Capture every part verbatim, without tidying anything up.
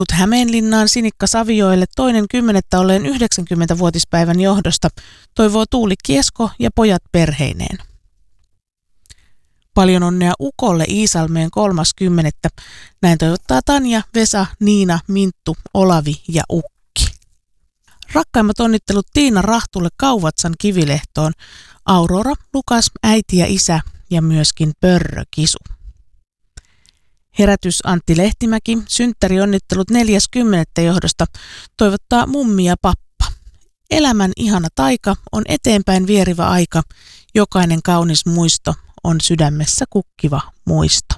Hämeenlinnaan Sinikka Savioille toinen kymmenettä olleen yhdeksänkymmentävuotispäivän johdosta toivoo Tuuli Kiesko ja pojat perheineen. Paljon onnea ukolle Iisalmeen kolmas kymmenettä. Näin toivottaa Tanja, Vesa, Niina, Minttu, Olavi ja Ukki. Rakkaimmat onnittelut Tiina Rahtulle Kauvatsan Kivilehtoon, Aurora, Lukas, äiti ja isä ja myöskin Pörrö Kisu. Herätys Antti Lehtimäki, synttärionnittelut neljäs kymmenettä johdosta, toivottaa mummi ja pappa. Elämän ihana taika on eteenpäin vierivä aika, jokainen kaunis muisto on sydämessä kukkiva muisto.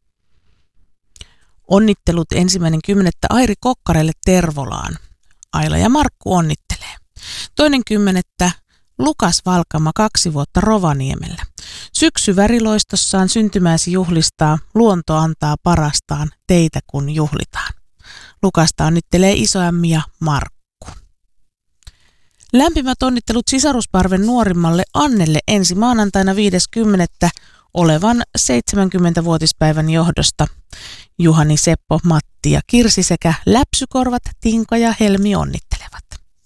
Onnittelut ensimmäinen kymmenettä Airi Kokkarelle Tervolaan. Aila ja Markku onnittelee. Toinen kymmenettä Lukas Valkama kaksi vuotta Rovaniemellä. Syksy väriloistossaan syntymääsi juhlistaa, luonto antaa parastaan, teitä kun juhlitaan. Lukasta onnittelee isoämmi ja Markku. Lämpimät onnittelut sisarusparven nuorimmalle Annelle ensi maanantaina viides kymmenettä olevan seitsemänkymmentävuotispäivän johdosta. Juhani, Seppo, Matti ja Kirsi sekä Läpsykorvat, Tinka ja Helmi onnittelevat.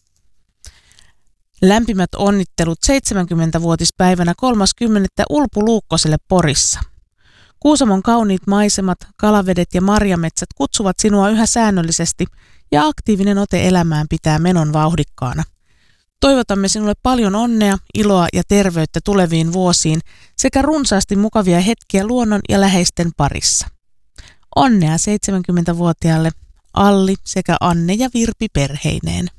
Lämpimät onnittelut seitsemänkymmentävuotispäivänä kolmas kymmenettä Ulpu Luukkoselle Porissa. Kuusamon kauniit maisemat, kalavedet ja marjametsät kutsuvat sinua yhä säännöllisesti ja aktiivinen ote elämään pitää menon vauhdikkaana. Toivotamme sinulle paljon onnea, iloa ja terveyttä tuleviin vuosiin sekä runsaasti mukavia hetkiä luonnon ja läheisten parissa. Onnea seitsemänkymmentävuotiaalle Alli sekä Anne ja Virpi perheineen.